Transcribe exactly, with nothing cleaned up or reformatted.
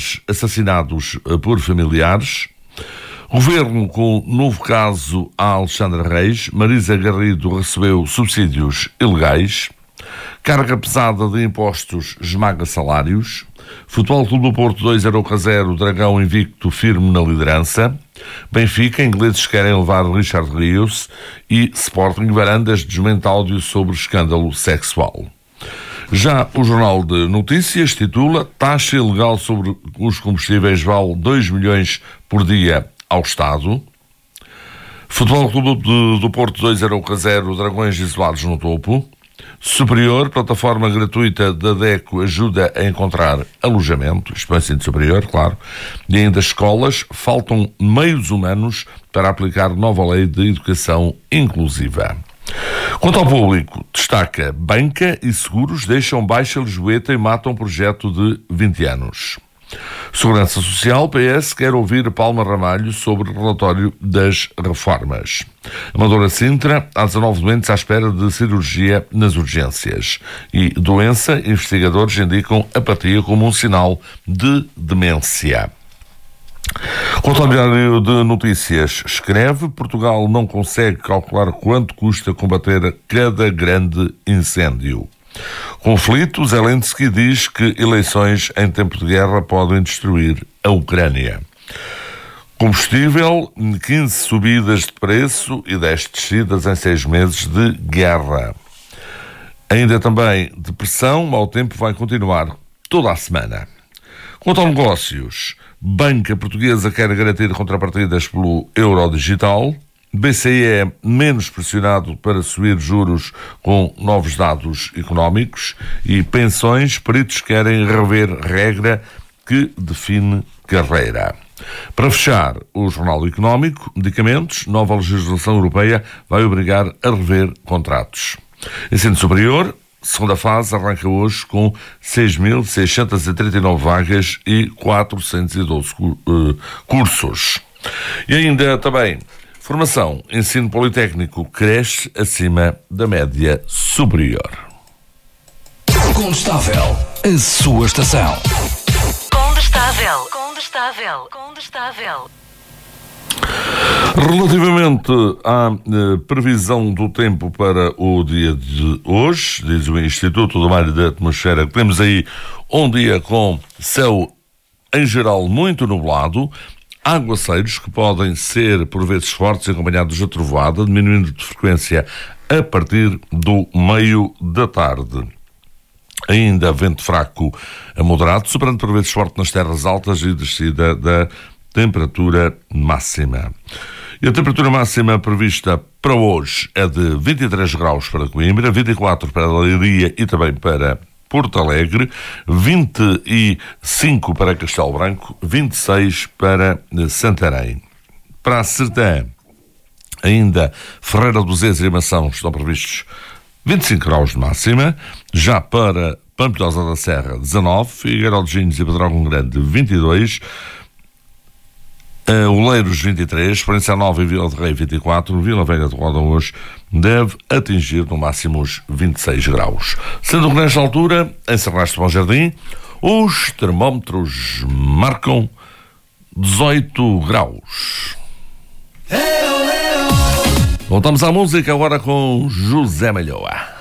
militares assassinados por familiares. Governo com novo caso a Alexandre Reis. Marisa Garrido recebeu subsídios ilegais. Carga pesada de impostos esmaga salários. Futebol Clube do Porto dois a zero, Dragão invicto firme na liderança. Benfica, ingleses querem levar Richard Rios. E Sporting, Varandas desmente áudio sobre escândalo sexual. Já o Jornal de Notícias titula: taxa ilegal sobre os combustíveis vale dois milhões por dia ao Estado. Futebol Clube do Porto dois a zero, Dragões isolados no topo. Superior, plataforma gratuita da DECO ajuda a encontrar alojamento, isto é ensino superior, claro. E ainda escolas, faltam meios humanos para aplicar nova lei de educação inclusiva. Quanto ao público, destaca: banca e seguros deixam baixa Lisboeta e matam projeto de vinte anos. Segurança Social, P S quer ouvir Palma Ramalho sobre o relatório das reformas. Amadora Sintra, há dezanove doentes à espera de cirurgia nas urgências. E doença, investigadores indicam apatia como um sinal de demência. Quanto ao Diário de Notícias, escreve: Portugal não consegue calcular quanto custa combater cada grande incêndio. Conflito, Zelensky diz que eleições em tempo de guerra podem destruir a Ucrânia. Combustível, quinze subidas de preço e dez descidas em seis meses de guerra. Ainda também depressão, mau tempo vai continuar toda a semana. Quanto aos negócios, banca portuguesa quer garantir contrapartidas pelo euro digital. B C E é menos pressionado para subir juros com novos dados económicos. E pensões, peritos querem rever regra que define carreira. Para fechar o Jornal Económico, medicamentos, nova legislação europeia vai obrigar a rever contratos. Ensino superior, segunda fase, arranca hoje com seis mil seiscentas e trinta e nove vagas e quatrocentos e doze cursos. E ainda também formação, ensino politécnico cresce acima da média superior. Condestável, a sua estação. Condestável, condestável, condestável. Relativamente à eh, previsão do tempo para o dia de hoje, diz o Instituto do Mar e da Atmosfera, que temos aí um dia com céu em geral muito nublado, aguaceiros que podem ser por vezes fortes, acompanhados de trovoada, diminuindo de frequência a partir do meio da tarde. Ainda vento fraco a moderado, superando por vezes forte nas terras altas e descida da temperatura máxima. E a temperatura máxima prevista para hoje é de vinte e três graus para Coimbra, vinte e quatro para Leiria e também para Porto Alegre, vinte e cinco para Castelo Branco, vinte e seis para Santarém. Para a Sertã, ainda Ferreira do Zés e Mação estão previstos vinte e cinco graus de máxima. Já para Pampilhosa da Serra, dezanove, Figueiró de Ginhos e Pedrógão Grande, vinte e dois, uh, Oleiros, vinte e três, Proença Nova e Vila de Rei, vinte e quatro, Vila Velha de Roda hoje deve atingir no máximo os vinte e seis graus. Sendo que nesta altura, em Serrastre Bom Jardim, os termómetros marcam dezoito graus. Voltamos à música agora com José Malhoa.